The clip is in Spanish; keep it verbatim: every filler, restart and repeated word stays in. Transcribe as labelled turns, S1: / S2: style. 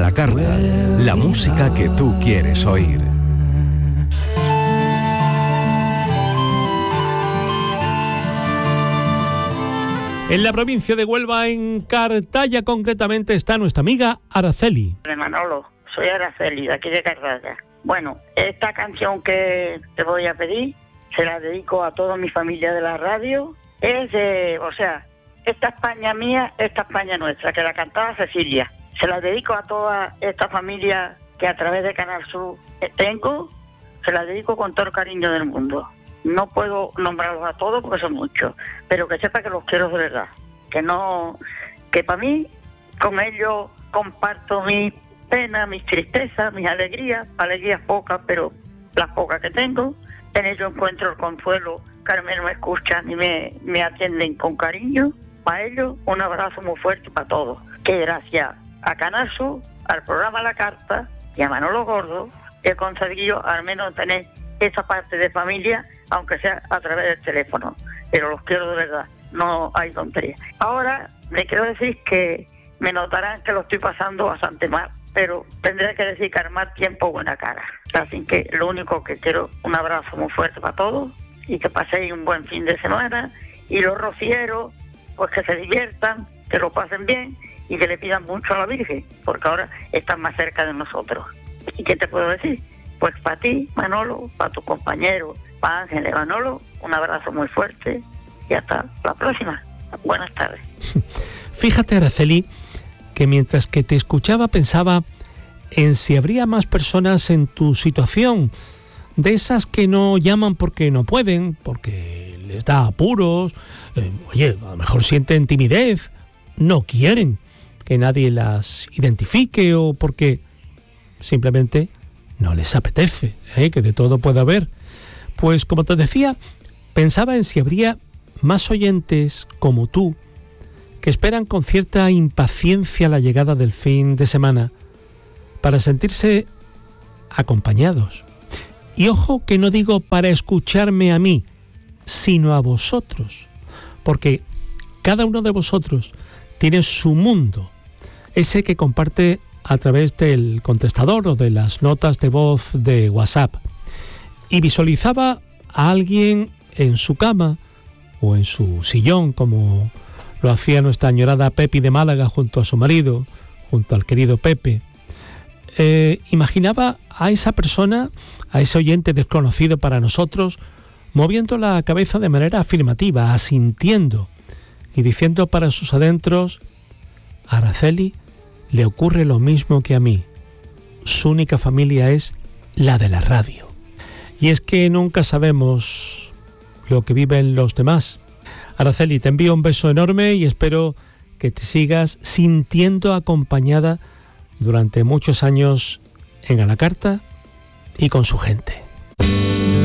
S1: A la carta, la música que tú quieres oír.
S2: En la provincia de Huelva, en Cartaya concretamente, está nuestra amiga Araceli.
S3: De Manolo, soy Araceli, de aquí de Cartaya. Bueno, esta canción que te voy a pedir, se la dedico a toda mi familia de la radio. Es de, o sea, esta España mía, esta España nuestra, que la cantaba Cecilia. Se la dedico a toda esta familia que a través de Canal Sur tengo, se la dedico con todo el cariño del mundo. No puedo nombrarlos a todos porque son muchos, pero que sepa que los quiero de verdad. Que no, que para mí, con ellos comparto mis penas, mis tristezas, mis alegrías, alegrías pocas, pero las pocas que tengo. En ellos encuentro el consuelo, que al menos me escuchan y me, me atienden con cariño. Para ellos, un abrazo muy fuerte para todos. Que gracias a Canal Sur, al programa La Carta y a Manolo Gordo, he conseguido al menos tener esa parte de familia, aunque sea a través del teléfono, pero los quiero de verdad, no hay tontería. Ahora le quiero decir que me notarán que lo estoy pasando bastante mal, pero tendré que dedicar más tiempo buena cara. Así que lo único que quiero, un abrazo muy fuerte para todos y que paséis un buen fin de semana, y los rocieros, pues que se diviertan, que lo pasen bien y que le pidan mucho a la Virgen, porque ahora están más cerca de nosotros. ¿Y qué te puedo decir? Pues para ti, Manolo, para tu compañero, para Ángel y Manolo, un abrazo muy fuerte y hasta la próxima. Buenas tardes.
S2: Fíjate, Araceli, que mientras que te escuchaba pensaba en si habría más personas en tu situación, de esas que no llaman porque no pueden, porque les da apuros, eh, oye, a lo mejor sienten timidez, no quieren que nadie las identifique o porque simplemente no les apetece, ¿eh? Que de todo puede haber. Pues como te decía, pensaba en si habría más oyentes como tú que esperan con cierta impaciencia la llegada del fin de semana para sentirse acompañados. Y ojo que no digo para escucharme a mí, sino a vosotros, porque cada uno de vosotros tiene su mundo, ese que comparte a través del contestador o de las notas de voz de WhatsApp. Y visualizaba a alguien en su cama o en su sillón, como lo hacía nuestra añorada Pepi de Málaga junto a su marido, junto al querido Pepe. Eh, imaginaba a esa persona, a ese oyente desconocido para nosotros, moviendo la cabeza de manera afirmativa, asintiendo y diciendo para sus adentros: a Araceli le ocurre lo mismo que a mí. Su única familia es la de la radio. Y es que nunca sabemos lo que viven los demás. Araceli, te envío un beso enorme y espero que te sigas sintiendo acompañada durante muchos años en A la Carta y con su gente.